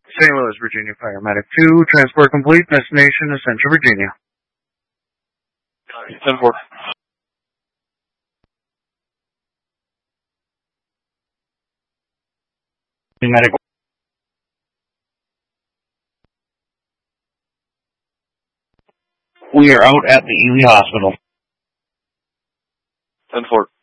St. Louis, Virginia, Paramedic 2, transport complete, destination is Central Virginia. 10-4. Medic. We are out at the Ely Hospital. 10-4.